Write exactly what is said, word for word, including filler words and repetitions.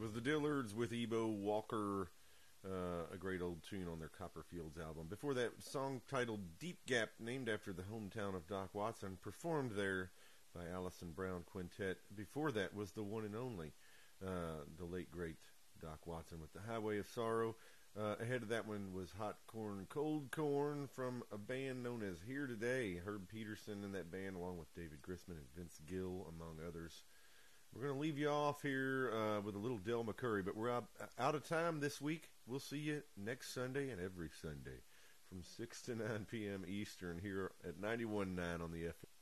was the Dillards with Ebo Walker, uh, a great old tune on their Copperfields album. Before that, song titled Deep Gap, named after the hometown of Doc Watson, performed there by Alison Brown Quintet. Before that was the one and only, uh, the late great Doc Watson with the Highway of Sorrow. Uh, ahead of that one was Hot Corn, Cold Corn from a band known as Here Today. Herb Peterson in that band, along with David Grisman and Vince Gill, among others. We're going to leave you off here uh, with a little Del McCoury, but we're out, out of time this week. We'll see you next Sunday and every Sunday from six to nine p.m. Eastern here at ninety-one point nine on the F M.